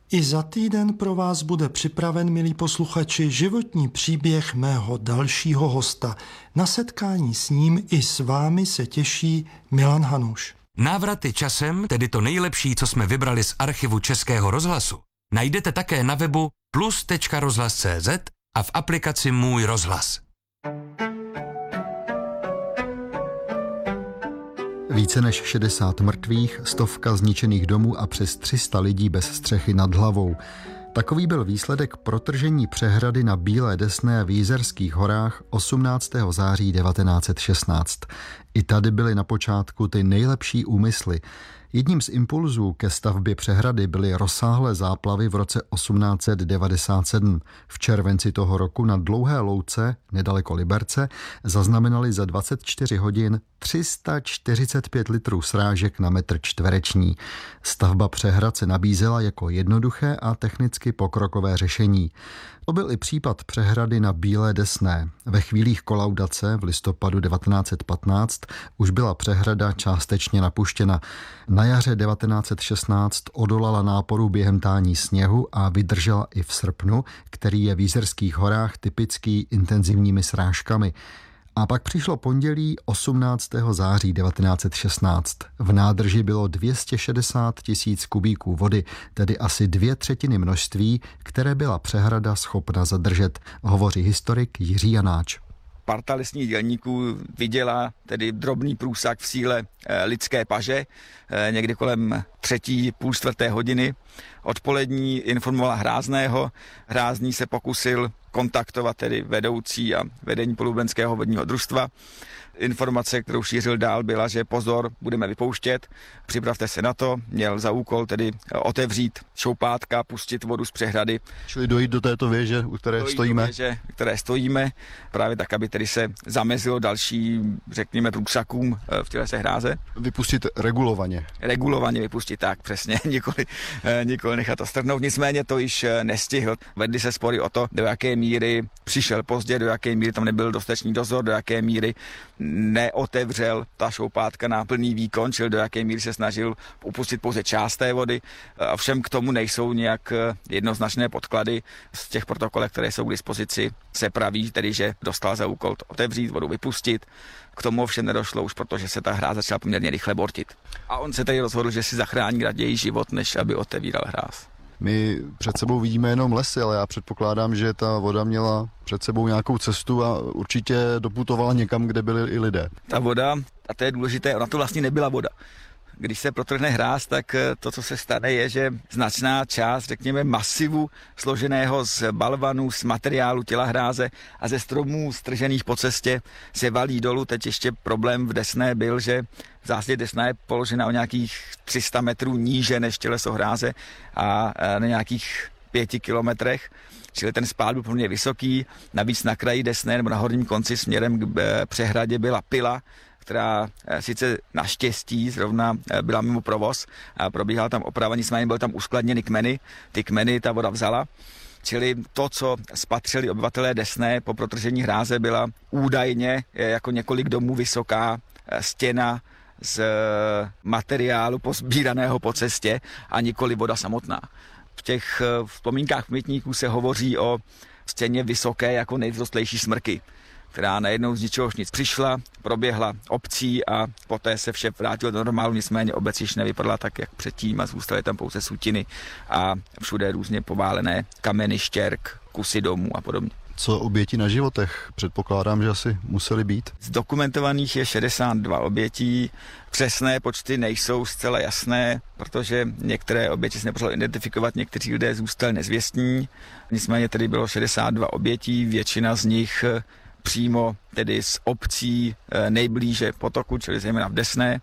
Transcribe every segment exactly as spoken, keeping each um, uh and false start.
I za týden pro vás bude připraven, milí posluchači, životní příběh mého dalšího hosta. Na setkání s ním i s vámi se těší Milan Hanuš. Návraty časem, tedy to nejlepší, co jsme vybrali z archivu Českého rozhlasu, najdete také na webu plus tečka rozhlas tečka cé zet a v aplikaci Můj rozhlas. Více než šedesát mrtvých, stovka zničených domů a přes tři sta lidí bez střechy nad hlavou. Takový byl výsledek protržení přehrady na Bílé Desné v Jizerských horách osmnáctého září devatenáct set šestnáct. I tady byly na počátku ty nejlepší úmysly. Jedním z impulzů ke stavbě přehrady byly rozsáhlé záplavy v roce osmnáct set devadesát sedm. V červenci toho roku na Dlouhé louce, nedaleko Liberce, zaznamenali za dvacet čtyři hodin tři sta čtyřicet pět litrů srážek na metr čtvereční. Stavba přehrad se nabízela jako jednoduché a technicky pokrokové řešení. To byl i případ přehrady na Bílé Desné. Ve chvílích kolaudace v listopadu devatenáct set patnáct už byla přehrada částečně napuštěna. Na jaře devatenáct set šestnáct odolala náporu během tání sněhu a vydržela i v srpnu, který je v Jizerských horách typický intenzivními srážkami. A pak přišlo pondělí osmnáctého září devatenáct set šestnáct. V nádrži bylo dvě stě šedesát tisíc kubíků vody, tedy asi dvě třetiny množství, které byla přehrada schopna zadržet, hovoří historik Jiří Janáč. Parta lesních dělníků viděla tedy drobný průsak v síle e, lidské paže, e, někdy kolem třetí, půl čtvrté hodiny. Odpolední informovala Hrázného. Hrázný se pokusil kontaktovat tedy vedoucí a vedení Polublenského vodního družstva. Informace, kterou šířil dál, byla, že pozor, budeme vypouštět, připravte se na to. Měl za úkol tedy otevřít šoupátka, pustit vodu z přehrady. Čili dojít do této věže, u které dojít stojíme? Do věže, u které stojíme, právě tak, aby tedy se zamezilo další, řekněme, průsakům v tělese hráze. Vypustit regulovaně. Regulovaně vypustit, tak přesně, nikoli, nikoli nechat to strhnout. Nicméně to již nestihl. Vedly se spory o to, do jaké míry přišel pozdě, do jaké míry tam nebyl dostatečný dozor, do jaké míry neotevřel ta šoupátka na plný výkon, čili do jaké míry se snažil upustit pouze část té vody. Ovšem k tomu nejsou nějak jednoznačné podklady. Z těch protokolů, které jsou k dispozici, se praví, tedy že dostal za úkol to otevřít, vodu vypustit. K tomu ovšem nedošlo už, protože se ta hráz začala poměrně rychle bortit. A on se tedy rozhodl, že si zachrání raději život, než aby otevíral hráz. My před sebou vidíme jenom lesy, ale já předpokládám, že ta voda měla před sebou nějakou cestu a určitě doputovala někam, kde byli i lidé. Ta voda, a to je důležité, ona to vlastně nebyla voda. Když se protrhne hráz, tak to, co se stane, je, že značná část, řekněme, masivu složeného z balvanů, z materiálu těla hráze a ze stromů stržených po cestě se valí dolů. Teď ještě problém v Desné byl, že v zásadě Desná je položena o nějakých tři sta metrů níže než těleso hráze a na nějakých pěti kilometrech. Čili ten spád byl poměrně vysoký. Navíc na kraji Desné nebo na horním konci směrem k přehradě byla pila, která sice naštěstí zrovna byla mimo provoz a probíhala tam oprava, nicméně byly tam uskladněny kmeny. Ty kmeny ta voda vzala. Čili to, co spatřili obyvatelé Desné po protržení hráze, byla údajně jako několik domů vysoká stěna z materiálu pozbíraného po cestě a nikoli voda samotná. V těch vzpomínkách pamětníků se hovoří o stěně vysoké jako nejvzrostlejší smrky, která najednou z ničehož nic přišla, proběhla obcí a poté se vše vrátilo do normálu, nicméně obec již nevypadala tak, jak předtím a zůstaly tam pouze sutiny a všude různě poválené kameny, štěrk, kusy domů a podobně. Co oběti na životech? Předpokládám, že asi museli být. Z dokumentovaných je šedesát dva obětí. Přesné počty nejsou zcela jasné, protože některé oběti se nepodařilo identifikovat, někteří lidé zůstali nezvěstní. Nicméně tedy bylo šedesát dva obětí, většina z nich přímo tedy z obcí nejblíže potoku, čili zejména v Desné.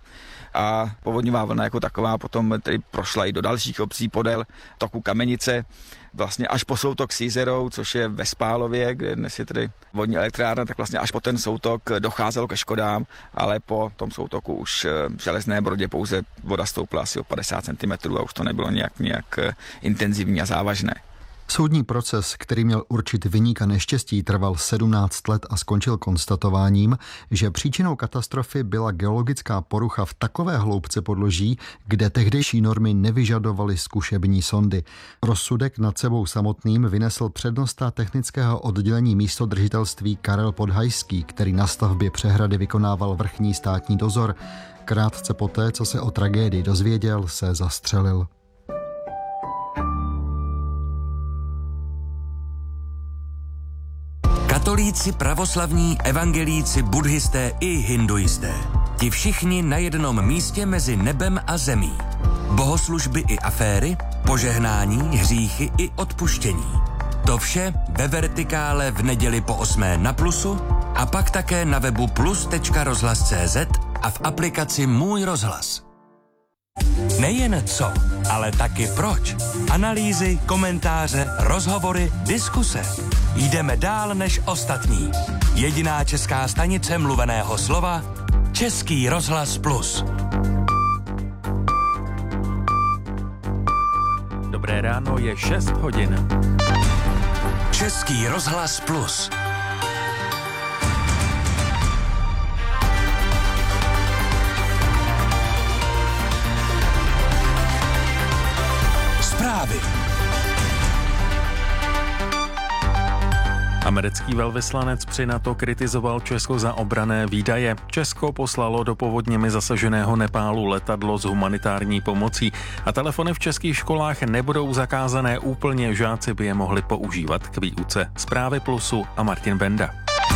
A povodňová vlna jako taková potom tedy prošla i do dalších obcí podél toku Kamenice, vlastně až po soutok s Jizerou, což je ve Spálově, kde dnes je tedy vodní elektrárna, tak vlastně až po ten soutok docházelo ke škodám, ale po tom soutoku už v Železné Brodě pouze voda stoupla asi o padesát centimetrů a už to nebylo nějak, nějak intenzivní a závažné. Soudní proces, který měl určit viníka neštěstí, trval sedmnáct let a skončil konstatováním, že příčinou katastrofy byla geologická porucha v takové hloubce podloží, kde tehdejší normy nevyžadovaly zkušební sondy. Rozsudek nad sebou samotným vynesl přednosta technického oddělení místodržitelství Karel Podhajský, který na stavbě přehrady vykonával vrchní státní dozor. Krátce poté, co se o tragédii dozvěděl, se zastřelil. Katolíci, pravoslavní, evangelíci, buddhisté i hinduisté. Ti všichni na jednom místě mezi nebem a zemí. Bohoslužby i aféry, požehnání, hříchy i odpuštění. To vše ve Vertikále v neděli po osmé na Plusu a pak také na webu plus tečka rozhlas tečka cé zet a v aplikaci Můj rozhlas. Nejen co, ale taky proč. Analýzy, komentáře, rozhovory, diskuse. Jdeme dál než ostatní. Jediná česká stanice mluveného slova Český rozhlas Plus. Dobré ráno, je šest hodin. Český rozhlas Plus. Zprávy. Americký velvyslanec při NATO kritizoval Česko za obranné výdaje. Česko poslalo do povodněmi zasaženého Nepálu letadlo s humanitární pomocí a telefony v českých školách nebudou zakázané úplně, žáci by je mohli používat k výuce. Zprávy Plusu a Martin Benda.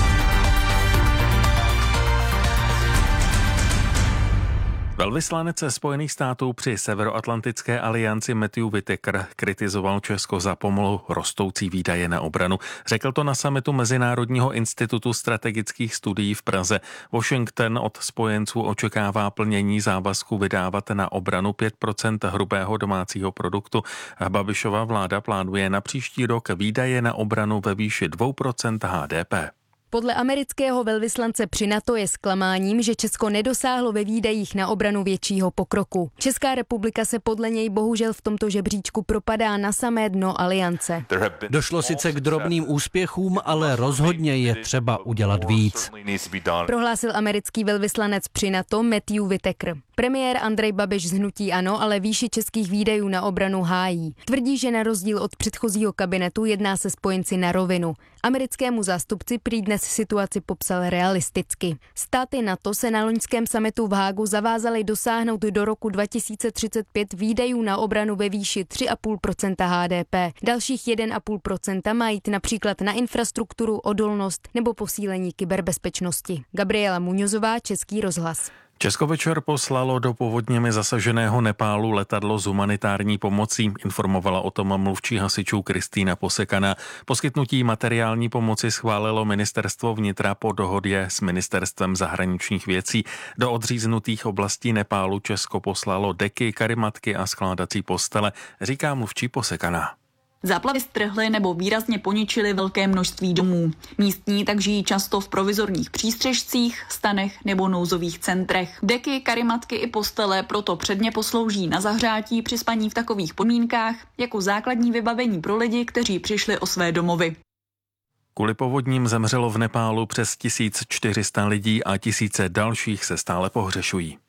Velvyslanec Spojených států při Severoatlantické alianci Matthew Whitaker kritizoval Česko za pomalu rostoucí výdaje na obranu. Řekl to na summitu Mezinárodního institutu strategických studií v Praze. Washington od spojenců očekává plnění závazku vydávat na obranu pět procent hrubého domácího produktu. Babišova vláda plánuje na příští rok výdaje na obranu ve výši dvě procenta há dé pé. Podle amerického velvyslance při NATO je zklamáním, že Česko nedosáhlo ve výdajích na obranu většího pokroku. Česká republika se podle něj bohužel v tomto žebříčku propadá na samé dno aliance. Došlo sice k drobným úspěchům, ale rozhodně je třeba udělat víc. Prohlásil americký velvyslanec při NATO Matthew Whitaker. Premiér Andrej Babiš z hnutí ANO ale výši českých výdajů na obranu hájí. Tvrdí, že na rozdíl od předchozího kabinetu jedná se spojenci na rovinu. Americkému zástupci prý dnes situaci popsal realisticky. Státy NATO se na loňském summitu v Hágu zavázaly dosáhnout do roku dva tisíce třicet pět výdajů na obranu ve výši tři a půl procenta há dé pé. Dalších jedna a půl procenta má jít například na infrastrukturu, odolnost nebo posílení kyberbezpečnosti. Gabriela Muňozová, Český rozhlas. Česko večer poslalo do povodněmi zasaženého Nepálu letadlo s humanitární pomocí, informovala o tom mluvčí hasičů Kristýna Posekaná. Poskytnutí materiální pomoci schválilo ministerstvo vnitra po dohodě s ministerstvem zahraničních věcí. Do odříznutých oblastí Nepálu Česko poslalo deky, karimatky a skládací postele, říká mluvčí Posekaná. Záplavy strhly nebo výrazně poničily velké množství domů. Místní tak žijí často v provizorních přístřešcích, stanech nebo nouzových centrech. Deky, karimatky i postele proto předně poslouží na zahřátí při spaní v takových podmínkách jako základní vybavení pro lidi, kteří přišli o své domovy. Kvůli povodním zemřelo v Nepálu přes tisíc čtyři sta lidí a tisíce dalších se stále pohřešují.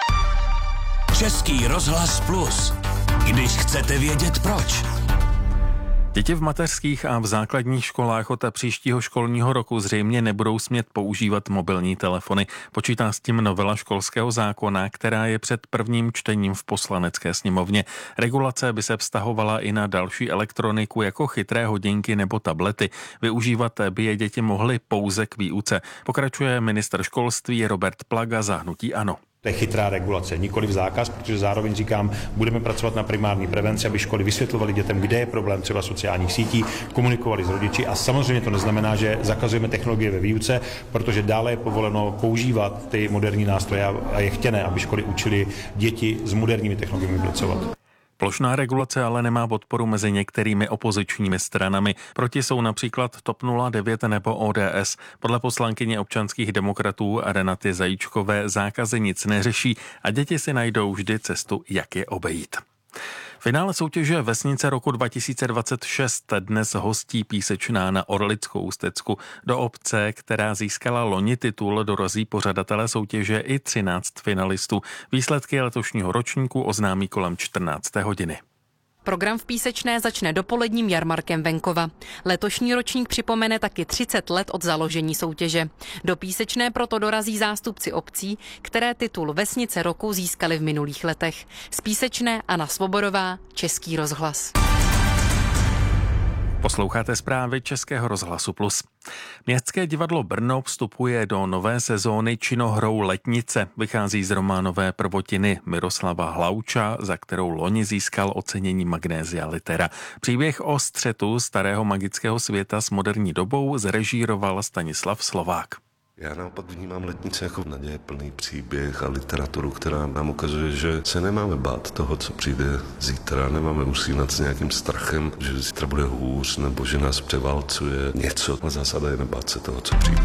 Český rozhlas Plus. Když chcete vědět proč. Děti v mateřských a v základních školách od příštího školního roku zřejmě nebudou smět používat mobilní telefony. Počítá s tím novela školského zákona, která je před prvním čtením v Poslanecké sněmovně. Regulace by se vztahovala i na další elektroniku jako chytré hodinky nebo tablety. Využívat by je děti mohly pouze k výuce. Pokračuje ministr školství Robert Plaga za hnutí ANO. To je chytrá regulace, nikoliv zákaz, protože zároveň říkám, budeme pracovat na primární prevenci, aby školy vysvětlovaly dětem, kde je problém třeba sociálních sítí, komunikovali s rodiči a samozřejmě to neznamená, že zakazujeme technologie ve výuce, protože dále je povoleno používat ty moderní nástroje a je chtěné, aby školy učily děti s moderními technologiemi pracovat. Plošná regulace ale nemá podporu mezi některými opozičními stranami. Proti jsou například T O P nula devět nebo O D S. Podle poslankyně občanských demokratů Renaty Zajíčkové zákazy nic neřeší a děti si najdou vždy cestu, jak je obejít. Finále soutěže Vesnice roku dva tisíce dvacet šest dnes hostí Písečná na Orlickou Ústecku. Do obce, která získala loni titul, dorazí pořadatelé soutěže i třináct finalistů. Výsledky letošního ročníku oznámí kolem čtrnácté hodiny. Program v Písečné začne dopoledním jarmarkem venkova. Letošní ročník připomene taky třicet let od založení soutěže. Do Písečné proto dorazí zástupci obcí, které titul Vesnice roku získali v minulých letech. Z Písečné Anna Svobodová, Český rozhlas. Posloucháte zprávy Českého rozhlasu Plus. Městské divadlo Brno vstupuje do nové sezóny činohrou Letnice. Vychází z románové prvotiny Miroslava Hlauča, za kterou loni získal ocenění Magnésia Litera. Příběh o střetu starého magického světa s moderní dobou zrežíroval Stanislav Slovák. Já naopak vnímám Letnice jako nadějeplný příběh a literaturu, která nám ukazuje, že se nemáme bát toho, co přijde zítra, nemáme usínat s nějakým strachem, že zítra bude hůř nebo že nás převálcuje něco. A zásada je nebát se toho, co přijde.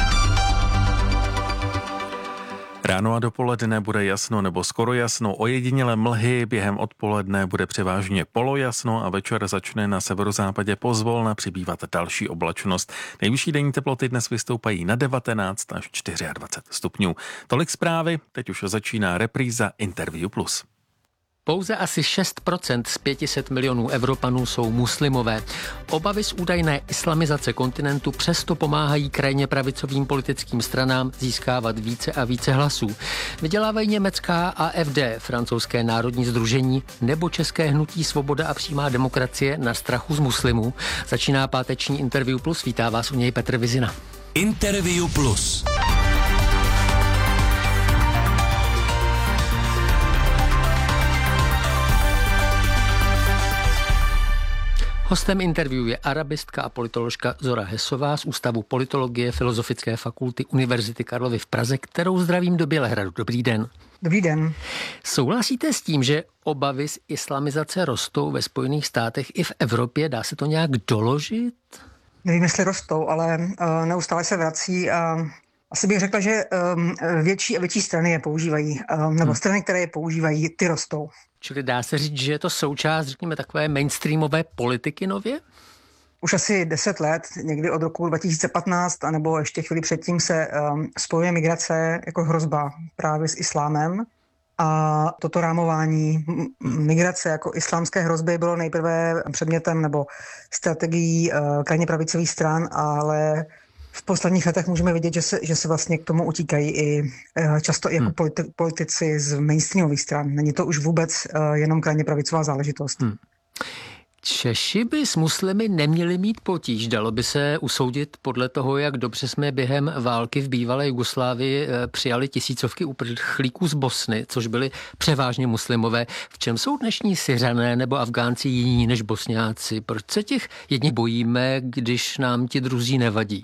Ráno a dopoledne bude jasno nebo skoro jasno, ojedinělé mlhy, během odpoledne bude převážně polojasno a večer začne na severozápadě pozvolna přibývat další oblačnost. Nejvyšší denní teploty dnes vystoupají na devatenáct až dvacet čtyři stupňů. Tolik zprávy, teď už začíná repríza Interview Plus. Pouze asi šest procent z pět set milionů Evropanů jsou muslimové. Obavy z údajné islamizace kontinentu přesto pomáhají krajně pravicovým politickým stranám získávat více a více hlasů. Vydělávají německá A F D, francouzské národní sdružení nebo české hnutí Svoboda a přímá demokracie na strachu z muslimů. Začíná páteční Interview Plus, vítá vás u něj Petr Vizina. Interview Plus. Hostem interview je arabistka a politoložka Zora Hesová z Ústavu politologie Filozofické fakulty Univerzity Karlovy v Praze, kterou zdravím do Bělehradu. Dobrý den. Dobrý den. Souhlasíte s tím, že obavy z islamizace rostou ve Spojených státech i v Evropě? Dá se to nějak doložit? Nevím, jestli rostou, ale uh, neustále se vrací a asi bych řekla, že um, větší a větší strany je používají, um, nebo hmm. strany, které je používají, ty rostou. Čili dá se říct, že je to součást, řekněme, takové mainstreamové politiky nově? Už asi deset let, někdy od roku dva tisíce patnáct, anebo ještě chvíli předtím se um, spojuje migrace jako hrozba právě s islámem. A toto rámování migrace jako islámské hrozby bylo nejprve předmětem nebo strategií uh, krajně pravicových stran, ale v posledních letech můžeme vidět, že se, že se vlastně k tomu utíkají i uh, často i jako hmm. politi- politici z mainstreamových stran. Není to už vůbec uh, jenom krajně pravicová záležitost. Hmm. Češi by s muslimy neměli mít potíž. Dalo by se usoudit podle toho, jak dobře jsme během války v bývalé Jugoslávii přijali tisícovky uprchlíků z Bosny, což byli převážně muslimové. V čem jsou dnešní Syřané nebo Afgánci jiní než Bosňáci? Proč se těch jedni bojíme, když nám ti druzí nevadí?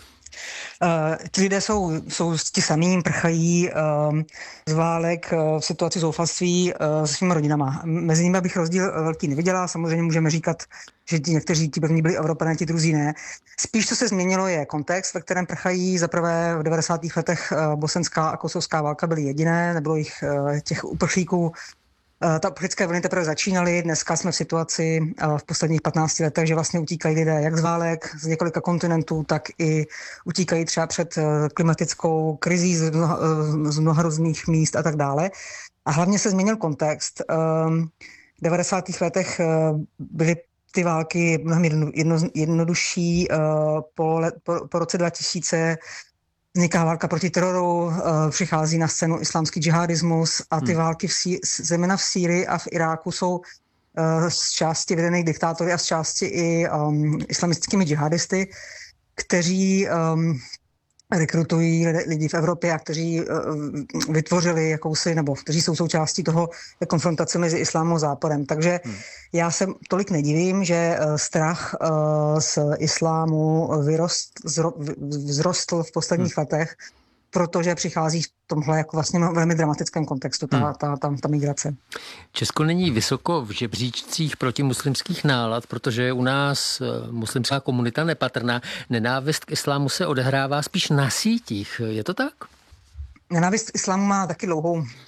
Uh, ti lidé jsou, jsou ti samý, prchají uh, z válek uh, v situaci zoufalství uh, se svými rodinama. Mezi nimi bych rozdíl velký neviděla. Samozřejmě můžeme říkat, že ti někteří ti první byli Evropané, ti druzí ne. Spíš, co se změnilo, je kontext, ve kterém prchají. Zaprvé v devadesátých letech uh, bosenská a kosovská válka byly jediné, nebylo jich uh, těch uprchlíků. Ta uprchlické vlny teprve začínaly, dneska jsme v situaci v posledních patnácti letech, že vlastně utíkají lidé jak z válek, z několika kontinentů, tak i utíkají třeba před klimatickou krizí z mnoha, z mnoha různých míst a tak dále. A hlavně se změnil kontext. V devadesátých letech byly ty války mnohem jedno, jedno, jednodušší. Po, let, po, po roce dva tisíce vzniká válka proti teroru, přichází na scénu islámský džihadismus a ty hmm. války v sí, zejména v Sýrii a v Iráku jsou z části vedených diktátory a z části i um, islamistickými džihadisty, kteří um, rekrutují lidi v Evropě a kteří uh, vytvořili jakousi, nebo kteří jsou součástí toho konfrontace mezi islámem a západem. Takže hmm. já se tolik nedivím, že uh, strach uh, z islámu vyrost, zro, vzrostl v posledních hmm. letech, protože přichází v tomhle jako vlastně velmi dramatickém kontextu ta, hmm. ta, ta, ta migrace. Česko není vysoko v žebříčcích protimuslimských nálad, protože je u nás muslimská komunita nepatrná. Nenávist k islámu se odehrává spíš na sítích. Je to tak? Nenávist k islámu má taky dlouhou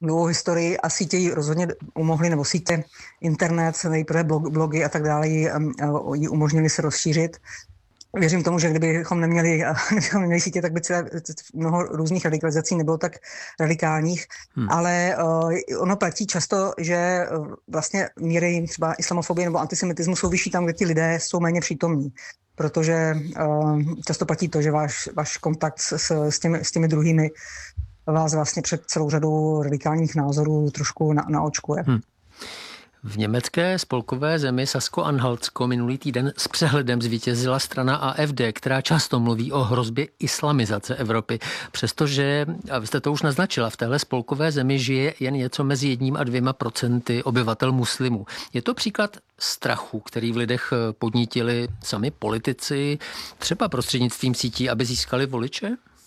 dlouhou historii a sítě jí rozhodně umohly, nebo sítě, internet, nejprve blog, blogy a tak dále jí, jí umožnili se rozšířit. Věřím tomu, že kdybychom neměli, kdybychom neměli sítě, tak by celé mnoho různých radikalizací nebylo tak radikálních, hmm. ale uh, ono platí často, že uh, vlastně míry třeba islamofobie nebo antisemitismu jsou vyšší tam, kde ti lidé jsou méně přítomní, protože uh, často platí to, že váš, váš kontakt s, s, těmi, s těmi druhými vás vlastně před celou řadou radikálních názorů trošku na, naočkuje. Hmm. V německé spolkové zemi Sasko-Anhaltsko minulý týden s přehledem zvítězila strana A F D, která často mluví o hrozbě islamizace Evropy. Přestože, a vy jste to už naznačila, v téhle spolkové zemi žije jen něco mezi jedním a dvěma procenty obyvatel muslimů. Je to příklad strachu, který v lidech podnítili sami politici, třeba prostřednictvím sítí, aby získali voliče?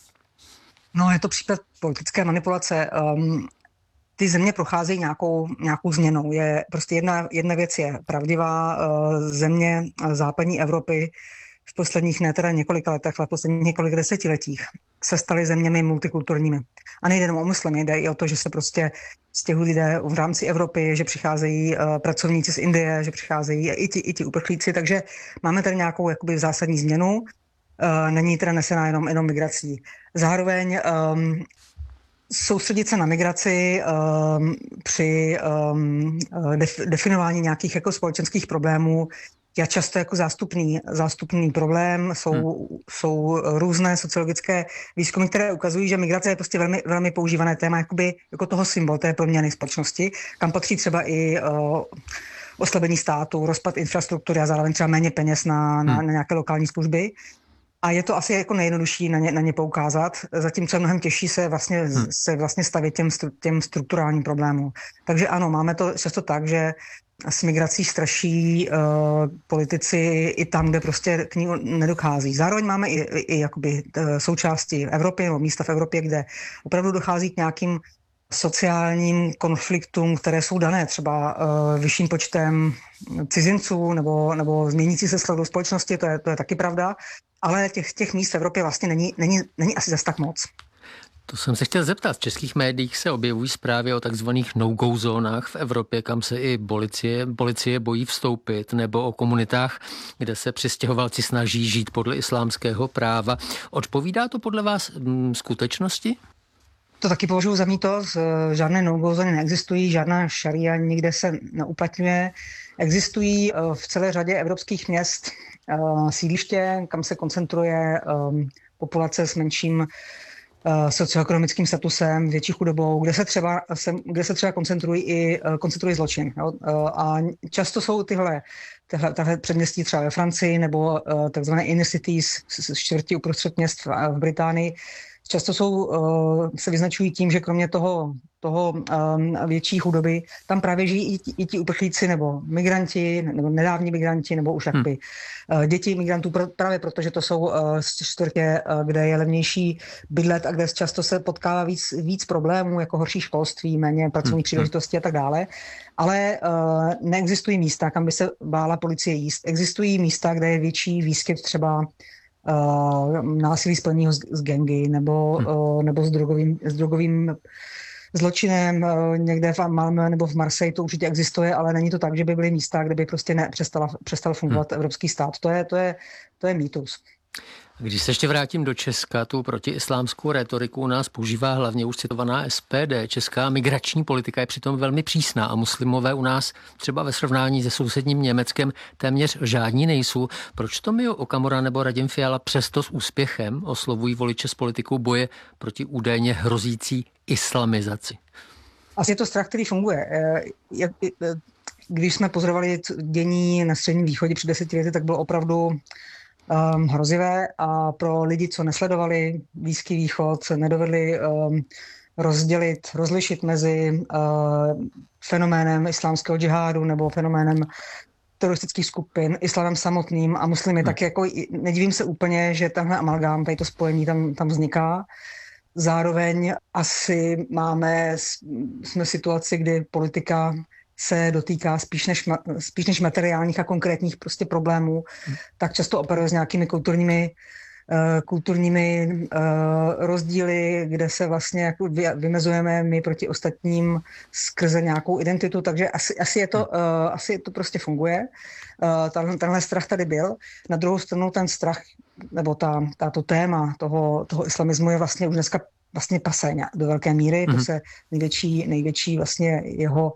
No, je to příklad politické manipulace. Um... Ty země procházejí nějakou, nějakou změnou. Je prostě jedna, jedna věc je pravdivá. Země západní Evropy v posledních ne teda několika letech, ale v posledních několika desetiletích se staly zeměmi multikulturními. A nejde jenom o muslimy, jde i o to, že se prostě stěhují lidé v rámci Evropy, že přicházejí pracovníci z Indie, že přicházejí i ti, i ti uprchlíci, takže máme tady nějakou jakoby zásadní změnu. Není teda nesená jenom, jenom migrací. Zároveň um, soustředit se na migraci um, při um, def, definování nějakých jako společenských problémů je často jako zástupný, zástupný problém. Jsou, hmm. jsou různé sociologické výzkumy, které ukazují, že migrace je prostě velmi, velmi používané téma jakoby, jako toho symbol té proměny společnosti, kam patří třeba i uh, oslabení státu, rozpad infrastruktury a zároveň třeba méně peněz na, na, na nějaké lokální služby. A je to asi jako nejjednodušší na ně, na ně poukázat, zatímco mnohem těžší se vlastně, hmm. se vlastně stavit těm, těm strukturálním problémům. Takže ano, máme to často tak, že s migrací straší uh, politici i tam, kde prostě k ní nedochází. Zároveň máme i, i, i jakoby součásti Evropy nebo místa v Evropě, kde opravdu dochází k nějakým sociálním konfliktům, které jsou dané třeba uh, vyšším počtem cizinců nebo, nebo změnící se sledu společnosti, to je, to je taky pravda, ale těch, těch míst v Evropě vlastně není, není, není asi zas tak moc. To jsem se chtěl zeptat. V českých médiích se objevují zprávy o takzvaných no-go zónách v Evropě, kam se i policie, policie bojí vstoupit, nebo o komunitách, kde se přistěhovalci snaží žít podle islámského práva. Odpovídá to podle vás m, skutečnosti? To taky považuji za mýtus. Žádné no-go zóny neexistují, žádná šaria nikde se neuplatňuje. Existují v celé řadě evropských měst sídliště, kam se koncentruje populace s menším socioekonomickým statusem, větší chudobou, kde se třeba, kde se třeba koncentrují i koncentrují zločin. Jo? A často jsou tyhle, tyhle, tyhle předměstí třeba ve Francii nebo takzvané inner cities, čtvrtí uprostřed měst v Británii, často jsou, se vyznačují tím, že kromě toho, toho um, větší chudoby, tam právě žijí i ti, i ti uprchlíci nebo migranti, nebo nedávní migranti, nebo už jakoby hmm. děti migrantů, právě protože to jsou uh, čtvrtě, uh, kde je levnější bydlet a kde často se potkává víc, víc problémů, jako horší školství, méně pracovní hmm. příležitosti a tak dále. Ale uh, neexistují místa, kam by se bála policie jíst. Existují místa, kde je větší výskyt třeba Uh, násilí spojeného s, s gangy nebo, hmm. uh, nebo s drogovým, s drogovým zločinem. Uh, někde v Malmö nebo v Marseille to určitě existuje, ale není to tak, že by byly místa, kde by prostě ne, přestala, přestal fungovat hmm. evropský stát. To je, to je, to je mýtus. Když se ještě vrátím do Česka, tu protiislámskou retoriku u nás používá hlavně už citovaná S P D. Česká migrační politika je přitom velmi přísná a muslimové u nás třeba ve srovnání se sousedním Německem téměř žádní nejsou. Proč Tomio Okamura nebo Radim Fiala přesto s úspěchem oslovují voliče s politikou boje proti údajně hrozící islamizaci? Asi je to strach, který funguje. Když jsme pozorovali dění na Středním východě před deseti lety, tak bylo opravdu Um, hrozivé a pro lidi, co nesledovali Blízký východ, nedovedli um, rozdělit, rozlišit mezi uh, fenoménem islámského džihádu nebo fenoménem teroristických skupin, islámem samotným a muslimy, hmm. tak jako nedivím se úplně, že tenhle amalgám, tady to spojení tam, tam vzniká. Zároveň asi máme, jsme v situaci, kdy politika se dotýká spíš než, spíš než materiálních a konkrétních prostě problémů, hmm. tak často operuje s nějakými kulturními kulturními rozdíly, kde se vlastně jako vymezujeme my proti ostatním skrze nějakou identitu, takže asi, asi, je, to, asi to prostě funguje. Tenhle strach tady byl. Na druhou stranu ten strach, nebo ta, tato téma toho, toho islamismu je vlastně už dneska vlastně pasé do velké míry. Mm-hmm. To se největší, největší vlastně jeho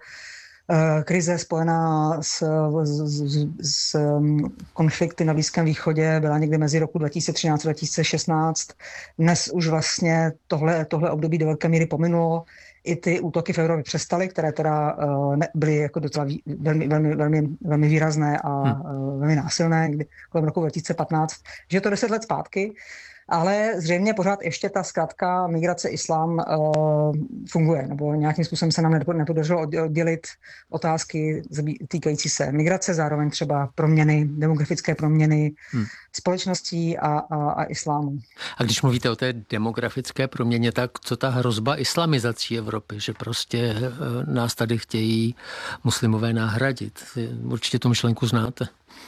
uh, krize spojená s, s, s, s konflikty na Blízkém východě byla někdy mezi roku dva tisíce třináct a dva tisíce šestnáct. Dnes už vlastně tohle, tohle období do velké míry pominulo. I ty útoky v Evropě přestaly, které teda uh, ne, byly jako docela vý, velmi, velmi, velmi, velmi výrazné a hmm. uh, velmi násilné, někdy kolem roku dva tisíce patnáct, že je to deset let zpátky, ale zřejmě pořád ještě ta zkratka migrace islám uh, funguje, nebo nějakým způsobem se nám nepodařilo oddělit otázky týkající se migrace, zároveň třeba proměny, demografické proměny hmm. společností a, a, a islámu. A když mluvíte o té demografické proměně, tak co ta hrozba islamizací Evropy, že prostě nás tady chtějí muslimové nahradit? Určitě tu myšlenku znáte.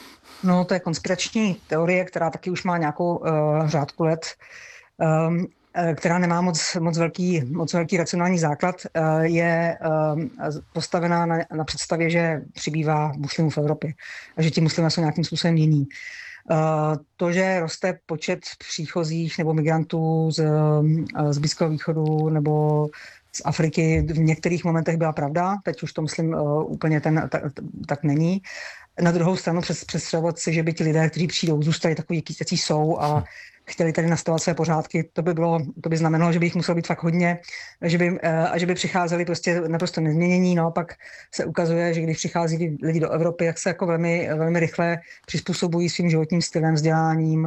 No, to je konspirační teorie, která taky už má nějakou uh, řádku let, um, která nemá moc, moc, velký, moc velký racionální základ, uh, je uh, postavená na, na představě, že přibývá muslimů v Evropě a že ti muslimové jsou nějakým způsobem jiní. Uh, to, že roste počet příchozích nebo migrantů z, z Blízkého východu nebo z Afriky, v některých momentech byla pravda, teď už to myslím uh, úplně ten, tak, tak není. Na druhou stranu přes, představovat si, že by ti lidé, kteří přijdou, zůstali takový, jaký jsou a chtěli tady nastavovat své pořádky, to by bylo, to by znamenalo, že by jich muselo být fakt hodně, že by, a že by přicházeli prostě naprosto nezměnění. Naopak se ukazuje, že když přichází lidi do Evropy, jak se jako velmi, velmi rychle přizpůsobují svým životním stylem, vzděláním,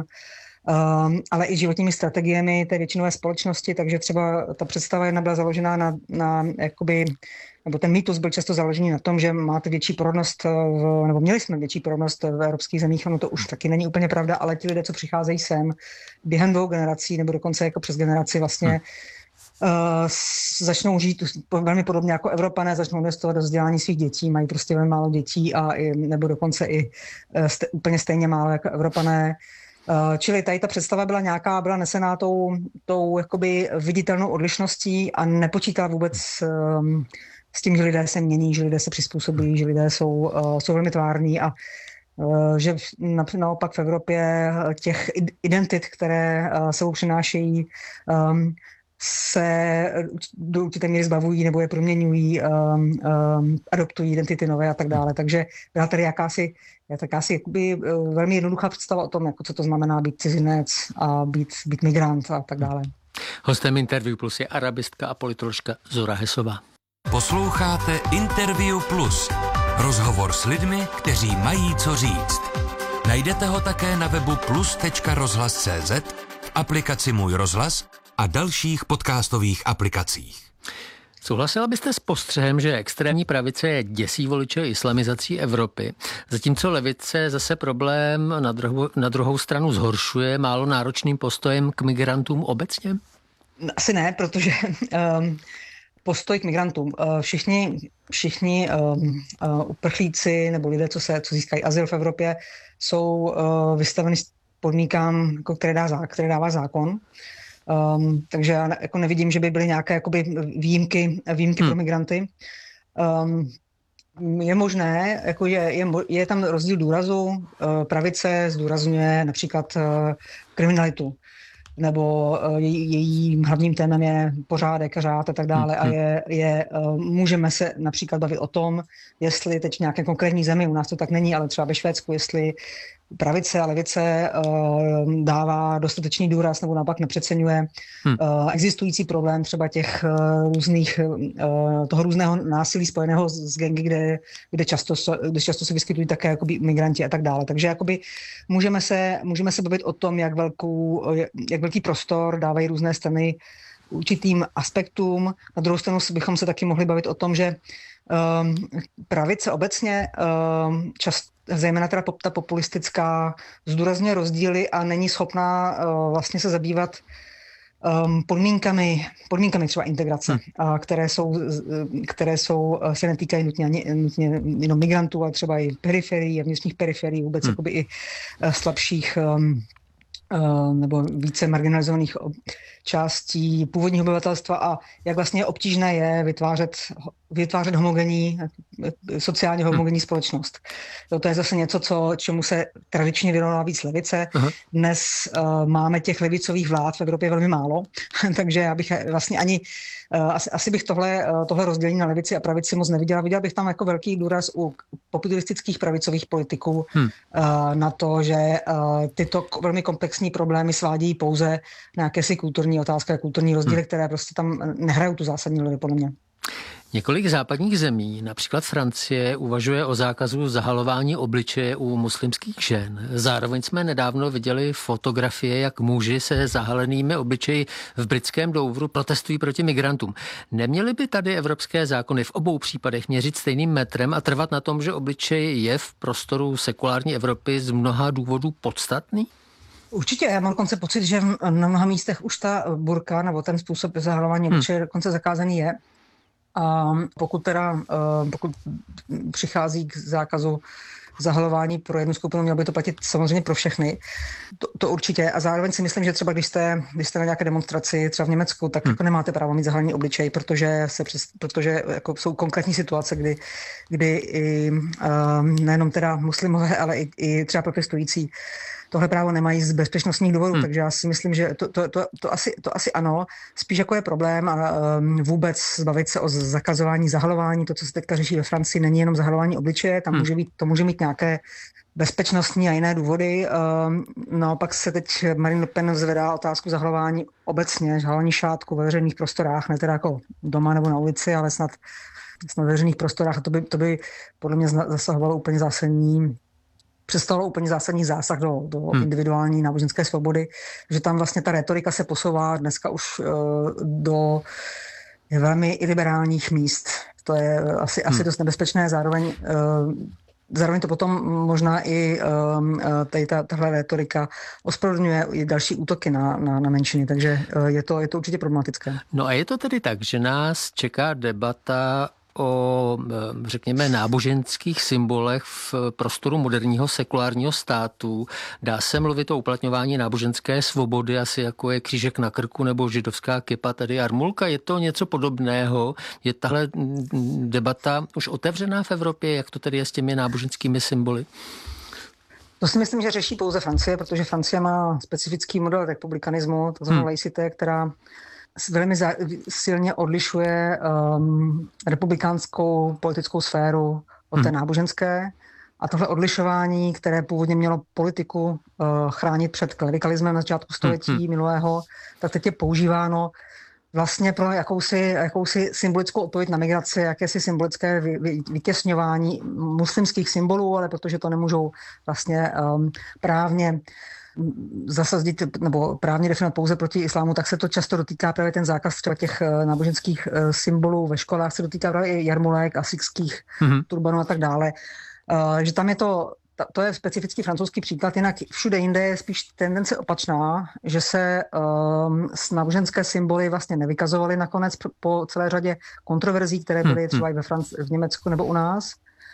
um, ale i životními strategiemi té většinové společnosti, takže třeba ta představa jedna byla založená na, na jakoby, nebo ten mýtus byl často založený na tom, že máte větší porodnost, v, nebo měli jsme větší porodnost v evropských zemích, ono to už taky není úplně pravda, ale ti lidé, co přicházejí sem během dvou generací, nebo dokonce jako přes generaci vlastně, hmm. uh, začnou žít velmi podobně jako Evropané, začnou investovat do vzdělání svých dětí, mají prostě velmi málo dětí, a i, nebo dokonce i uh, st- úplně stejně málo jako Evropané. Uh, čili tady ta představa byla nějaká, byla nesená tou, tou jakoby viditelnou odlišností a nepočítala vůbec um, s tím, že lidé se mění, že lidé se přizpůsobují, že lidé jsou, uh, jsou velmi tvární a uh, že na, naopak v Evropě těch identit, které uh, sebou přinášejí, um, se do určité míry zbavují nebo je proměňují, um, um, adoptují identity nové a tak dále. Takže byla tady jakási, jakási jakoby, uh, velmi jednoduchá představa o tom, jako co to znamená být cizinec a být, být migrant a tak dále. Hostem Interview Plus je arabistka a politoložka Zora Hesová. Posloucháte Interview Plus. Rozhovor s lidmi, kteří mají co říct. Najdete ho také na webu plus tečka rozhlas tečka cé zet, v aplikaci Můj rozhlas a dalších podcastových aplikacích. Souhlasila byste s postřehem, že extrémní pravice je děsí voliče islamizací Evropy, zatímco levice zase problém na, druhu, na druhou stranu zhoršuje málo náročným postojem k migrantům obecně? Asi ne, protože um, postoj k migrantům. Všichni, všichni um, uh, uprchlíci nebo lidé, co, se, co získají azyl v Evropě, jsou uh, vystaveni podmínkám, které, dá, které dává zákon. Um, takže já ne, jako nevidím, že by byly nějaké jakoby výjimky, výjimky hmm. pro migranty. Um, je možné, jako je, je, je tam rozdíl důrazu. Uh, pravice zdůrazňuje například uh, kriminalitu, nebo uh, její, jejím hlavním témem je pořádek, řád a tak dále. Hmm. A je, je, uh, můžeme se například bavit o tom, jestli teď v nějaké konkrétní zemi, u nás to tak není, ale třeba ve Švédsku, jestli pravice a levice uh, dává dostatečný důraz nebo naopak nepřeceňuje hmm. uh, existující problém třeba těch uh, různých, uh, toho různého násilí spojeného s gangy, kde, kde, často, kde často se vyskytují také jakoby migranti a tak dále. Takže jakoby můžeme se, můžeme se bavit o tom, jak, velkou, jak velký prostor dávají různé strany určitým aspektům. Na druhou stranu bychom se taky mohli bavit o tom, že um, pravice obecně um, často zejména teda ta populistická, zdůrazňuje rozdíly a není schopná uh, vlastně se zabývat um, podmínkami, podmínkami třeba integrace, hmm. uh, které jsou, které jsou, uh, se netýkají nutně, nutně jenom migrantů, ale třeba i periferií a vnitřních periferií, vůbec hmm. jakoby i uh, slabších um, nebo více marginalizovaných částí původního obyvatelstva a jak vlastně obtížné je vytvářet, vytvářet homogenní, sociálně homogenní společnost. To, to je zase něco, co, čemu se tradičně věnovala víc levice. Aha. Dnes uh, máme těch levicových vlád v Evropě velmi málo, takže já bych vlastně ani, uh, asi, asi bych tohle, uh, tohle rozdělení na levici a pravici moc neviděla. Viděla bych tam jako velký důraz u populistických pravicových politiků hmm. uh, na to, že uh, tyto velmi komplexní problémy svádějí pouze na jakési kulturní otázky a kulturní rozdíly, hmm. které prostě tam nehrajou tu zásadní roli podle mě. Několik západních zemí, například Francie, uvažuje o zákazu zahalování obličeje u muslimských žen. Zároveň jsme nedávno viděli fotografie, jak muži se zahalenými obličeji v britském Douvru protestují proti migrantům. Neměly by tady evropské zákony v obou případech měřit stejným metrem a trvat na tom, že obličej je v prostoru sekulární Evropy z mnoha důvodů podstatný? Určitě, já mám dokonce pocit, že na mnoha místech už ta burka nebo ten způsob zahalování obličeje hmm. dokonce zakázaný je. A pokud teda, pokud přichází k zákazu zahalování pro jednu skupinu, mělo by to platit samozřejmě pro všechny. To, to určitě. A zároveň si myslím, že třeba když jste, když jste na nějaké demonstraci, třeba v Německu, tak hmm. jako nemáte právo mít zahalený obličej, protože, se přes, protože jako jsou konkrétní situace, kdy, kdy i, um, nejenom teda muslimové, ale i, i třeba protestující tohle právo nemají z bezpečnostních důvodů, hmm. takže já si myslím, že to, to, to, to, asi, to asi ano. Spíš jako je problém a um, vůbec zbavit se o zakazování, zahalování. To, co se teďka řeší ve Francii, není jenom zahalování obličeje, tam hmm. může být, to může mít nějaké bezpečnostní a jiné důvody. Um, no pak se teď Marine Le Pen zvedá otázku zahalování obecně, zahalování šátku ve veřejných prostorách, ne teda jako doma nebo na ulici, ale snad, snad ve veřejných prostorách. To by, to by podle mě zasahovalo úplně zásadní přestalo úplně zásadní zásah do, do hmm. individuální náboženské svobody, že tam vlastně ta retorika se posouvá dneska už uh, do velmi liberálních míst. To je asi, hmm. asi dost nebezpečné, zároveň, uh, zároveň to potom možná i um, tady ta, tahle retorika ospravedlňuje i další útoky na, na, na menšiny, takže uh, je, to, je to určitě problematické. No a je to tedy tak, že nás čeká debata o, řekněme, náboženských symbolech v prostoru moderního sekulárního státu. Dá se mluvit o uplatňování náboženské svobody, asi jako je křížek na krku nebo židovská kypa, tady jarmulka. Je to něco podobného? Je tahle debata už otevřená v Evropě? Jak to tedy je s těmi náboženskými symboly? To si myslím, že řeší pouze Francie, protože Francie má specifický model republikanismu, to znamená hmm. laicité, která velmi za, silně odlišuje um, republikánskou politickou sféru od té hmm. náboženské. A tohle odlišování, které původně mělo politiku uh, chránit před klerikalismem na začátku století hmm. minulého, tak teď je používáno vlastně pro jakousi, jakousi symbolickou odpověď na migraci, jakési symbolické vy, vy, vytěsňování muslimských symbolů, ale protože to nemůžou vlastně um, právně zasadit nebo právně definovat pouze proti islámu, tak se to často dotýká právě ten zákaz třeba těch náboženských symbolů ve školách, se dotýká právě i jarmulek, asických mm-hmm. turbanů a tak dále. Uh, že tam je to, to je specifický francouzský příklad, jinak všude jinde je spíš tendence opačná, že se um, náboženské symboly vlastně nevykazovaly nakonec po celé řadě kontroverzí, které byly třeba i ve Franc- v Německu nebo u nás.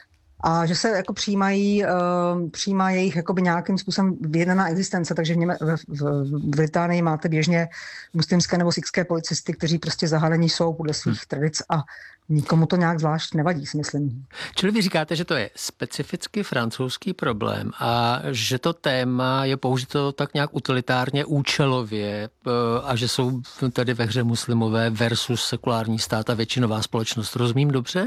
A že se jako přijímají, uh, přijímá jejich jakoby nějakým způsobem vyjednaná existence, takže v, Něme- v, v, v Británii máte běžně muslimské nebo sikské policisty, kteří prostě zahalení jsou podle svých hmm. tradic a nikomu to nějak zvlášť nevadí, si myslím. Čili vy říkáte, že to je specificky francouzský problém a že to téma je použito tak nějak utilitárně, účelově a že jsou tady ve hře muslimové versus sekulární stát a většinová společnost. Rozumím dobře?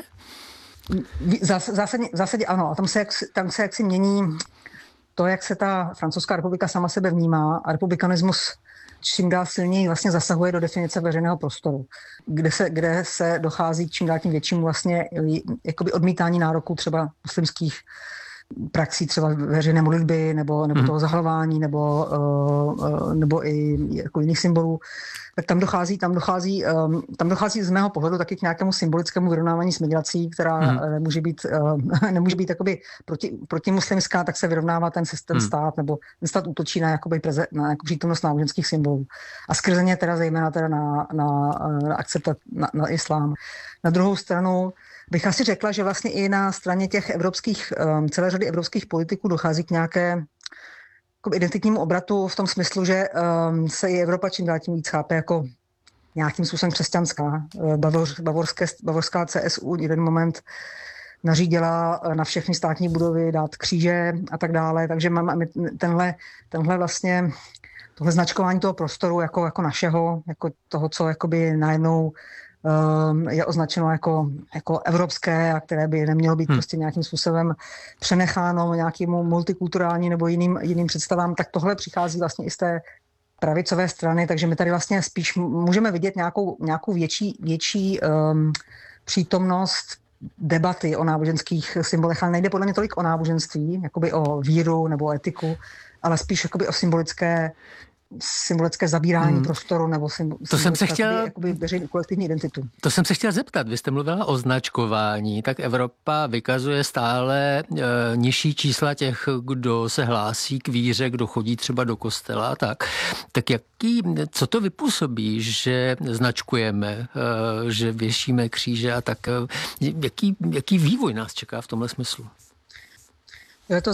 Zásadně, zásadně ano. A tam se, jak, tam se jaksi mění to, jak se ta francouzská republika sama sebe vnímá a republikanismus čím dál silněji vlastně zasahuje do definice veřejného prostoru, kde se, kde se dochází čím dál tím většímu vlastně jakoby odmítání nároků třeba muslimských praxí, třeba veřejné modlitby nebo, nebo mm. toho zahalování nebo, uh, nebo i jako jiných symbolů, tak tam dochází, tam dochází, um, tam dochází z mého pohledu taky k nějakému symbolickému vyrovnávání s migrací, která mm. nemůže být, uh, nemůže být jakoby proti, protimuslimská, tak se vyrovnává ten systém mm. stát, nebo ten stát útočí na, jakoby preze, na jako přítomnost náboženských symbolů. A skrze ně teda zejména teda na, na, na akceptat na, na islám. Na druhou stranu bych asi řekla, že vlastně i na straně těch evropských, um, celé řady evropských politiků dochází k nějaké k identitnímu obratu v tom smyslu, že um, se i Evropa čím dál tím víc chápe jako nějakým způsobem křesťanská. Bavor, bavorské, bavorská C S U jeden moment nařídila na všechny státní budovy dát kříže a tak dále, takže máme tenhle, tenhle vlastně tohle značkování toho prostoru jako, jako našeho, jako toho, co jakoby najednou um, je označeno jako, jako evropské a které by nemělo být hmm. prostě nějakým způsobem přenecháno nějakému multikulturální nebo jiným, jiným představám, tak tohle přichází vlastně i z té pravicové strany, takže my tady vlastně spíš můžeme vidět nějakou, nějakou větší, větší um, přítomnost debaty o náboženských symbolech, ale nejde podle mě tolik o náboženství, jakoby o víru nebo o etiku, ale spíš jakoby o symbolické symbolické zabírání hmm. prostoru nebo symbol, to jsem se chtěl, jakoby veřejnou kolektivní identitu. To jsem se chtěl zeptat. Vy jste mluvila o značkování, tak Evropa vykazuje stále e, nižší čísla těch, kdo se hlásí k víře, kdo chodí třeba do kostela a tak. Tak jaký, co to vypůsobí, že značkujeme, e, že věšíme kříže a tak? E, jaký, jaký vývoj nás čeká v tomhle smyslu?